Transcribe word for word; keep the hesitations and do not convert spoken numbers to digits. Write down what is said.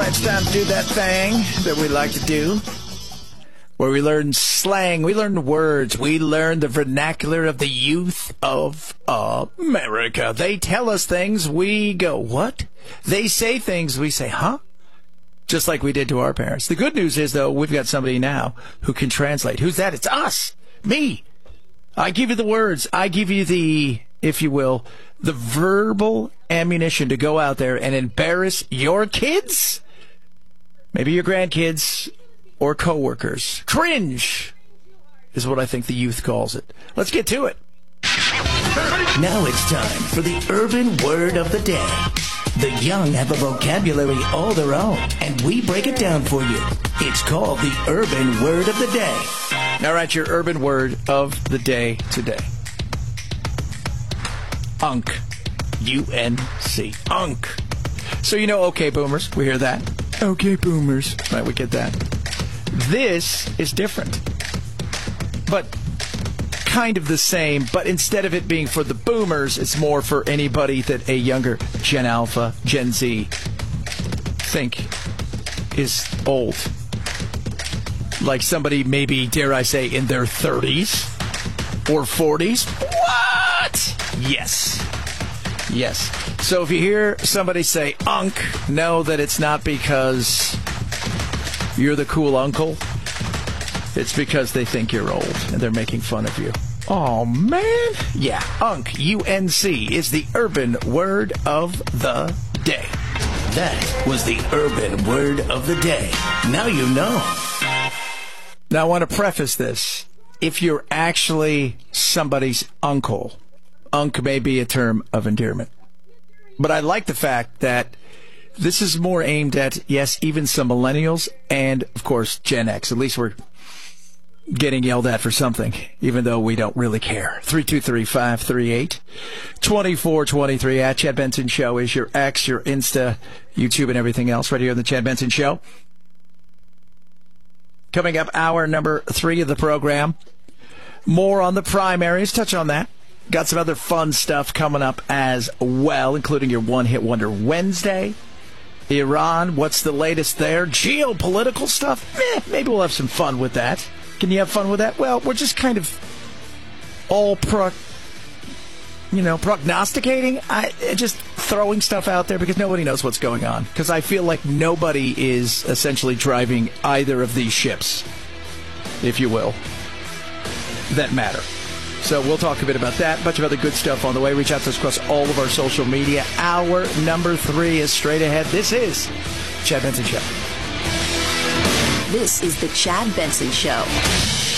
It's time to do that thing that we like to do, where we learn slang, we learn words, we learn the vernacular of the youth of America. They tell us things, we go, what? They say things, we say, huh? Just like we did to our parents. The good news is, though, we've got somebody now who can translate. Who's that? It's us. Me. I give you the words. I give you the, if you will, the verbal ammunition to go out there and embarrass your kids, maybe your grandkids or coworkers. Cringe is what I think the youth calls it. Let's get to it. Now it's time for the urban word of the day. The young have a vocabulary all their own, and we break it down for you. It's called the urban word of the day. All right, your urban word of the day today. Unk. U N C. Unk. So you know, okay, boomers. We hear that. Okay, boomers. Right, we get that. This is different. But kind of the same, but instead of it being for the boomers, it's more for anybody that a younger Gen Alpha, Gen Z think is old. Like somebody maybe, dare I say, in their thirties or forties. What? Yes. Yes. So if you hear somebody say unk, know that it's not because you're the cool uncle. It's because they think you're old and they're making fun of you. Oh, man. Yeah, unk, U N C, is the urban word of the day. That was the urban word of the day. Now you know. Now, I want to preface this. If you're actually somebody's uncle, unk may be a term of endearment. But I like the fact that this is more aimed at, yes, even some millennials and, of course, Gen X. At least we're getting yelled at for something, even though we don't really care. three two three, five three eight, two four two three at Chad Benson Show is your X, your Insta, YouTube, and everything else right here on the Chad Benson Show. Coming up, hour number three of the program. More on the primaries. Touch on that. Got some other fun stuff coming up as well, including your One-Hit Wonder Wednesday. Iran, what's the latest there? Geopolitical stuff? Eh, maybe we'll have some fun with that. Can you have fun with that? Well, we're just kind of all pro, you know, prognosticating. I just throwing stuff out there because nobody knows what's going on. Because I feel like nobody is essentially driving either of these ships, if you will, that matter. So we'll talk a bit about that. A bunch of other good stuff on the way. Reach out to us across all of our social media. Hour number three is straight ahead. This is Chad Benson Show. This is the Chad Benson Show.